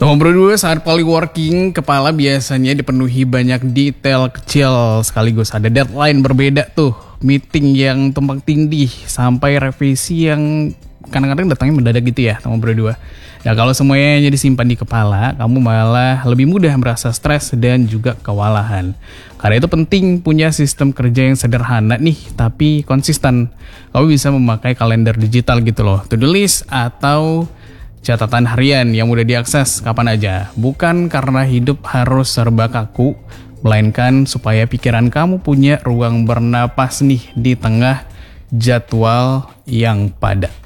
Nomor berdua, saat polyworking, kepala biasanya dipenuhi banyak detail kecil sekaligus ada deadline berbeda tuh. Meeting yang tumpang tindih sampai revisi yang kadang-kadang datangnya mendadak gitu ya, nomor berdua. Nah kalau semuanya disimpan di kepala, kamu malah lebih mudah merasa stres dan juga kewalahan. Karena itu penting punya sistem kerja yang sederhana nih, tapi konsisten. Kamu bisa memakai kalender digital gitu loh, to-do list atau catatan harian yang mudah diakses kapan aja. Bukan karena hidup harus serba kaku, melainkan supaya pikiran kamu punya ruang bernapas nih di tengah jadwal yang padat.